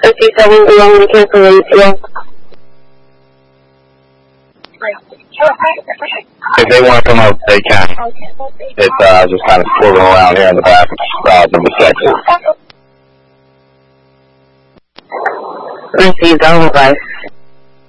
57 along cancellation. If they want to come up, they can. It's just kind of swerving around here in the back of number 6. Received all advice.